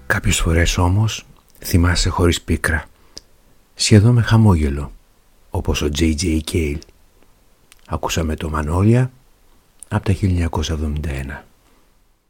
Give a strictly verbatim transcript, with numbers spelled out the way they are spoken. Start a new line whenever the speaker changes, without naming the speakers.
Κάποιες φορές όμως θυμάσαι χωρίς πίκρα, σχεδόν με χαμόγελο, όπως ο τζέι τζέι Cale. Ακούσαμε το Μανόλια από τα χίλια εννιακόσια εβδομήντα ένα.